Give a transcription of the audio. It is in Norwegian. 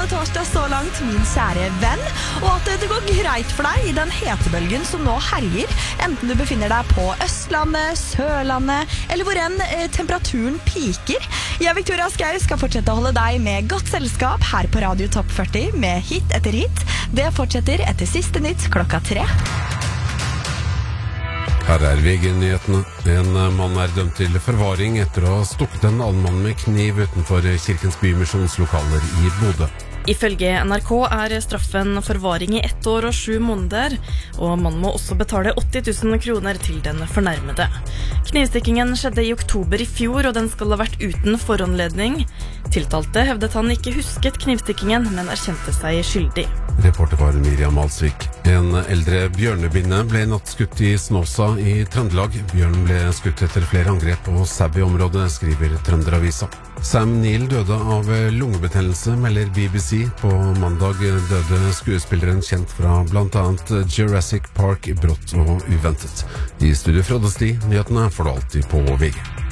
strålende torsdag så langt, min kjære venn, og at det går greit for deg i den hetebølgen som nå herjer, enten du befinner deg på Østlandet, Sørlandet, eller hvor enn temperaturen piker. Jeg, Victoria Skau, skal fortsette å holde deg med godt selskap her på Radio Topp 40 med hit etter hit. Det fortsetter etter siste nytt klokka 3. Her VG-nyhetene. En mann dømt til forvaring etter å ha stukket en annen mann med kniv utenfor Kirkens Bymisjonslokaler i Bodø. Ifølge NRK straffen forvaring i 1 år og 7 måneder, og man må også betale 80 000 kroner til den fornærmede. Knivstikkingen skjedde i oktober i fjor, og den skal ha vært uten foranledning. Tiltalte hevdet han ikke husket knivstikkingen, men erkjente seg skyldig. Reporter var Miriam Alsvik. En eldre bjørnebinne ble natt skutt i Snåsa i Trøndelag. Bjørnen ble skutt etter flere angrep på Sæby-området, skriver Trønderavisa. Sam Neill døde av lungebetennelse, melder BBC. På mandag døde skuespilleren kjent fra blant annet Jurassic Park, brått og uventet. I studio Frode Sti, nyhetene får du alltid på VG.